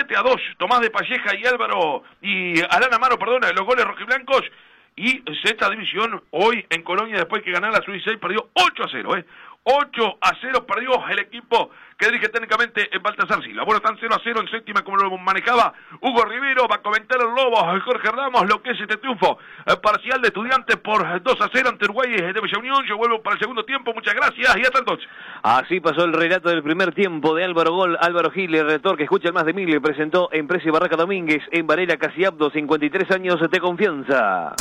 7-2, Tomás de Palleja y Alan Amaro, perdón, los goles rojiblancos. Y sexta división, hoy en Colonia, después que ganara la Sub-16, perdió 8-0, 8-0 perdió el equipo que dirige técnicamente en Baltasar Silva. Bueno, están 0-0 en séptima como lo manejaba Hugo Rivero. Va a comentar el Lobo Jorge Ramos lo que es este triunfo parcial de Estudiantes por 2-0 ante Uruguay de Bella Unión. Yo vuelvo para el segundo tiempo, muchas gracias y hasta entonces. Así pasó el relato del primer tiempo de Álvaro Gol. Álvaro Gil, el redactor que escucha el más de 1000, le presentó en Precio Barraca Domínguez en Varela Casiabdo, 53 años de confianza.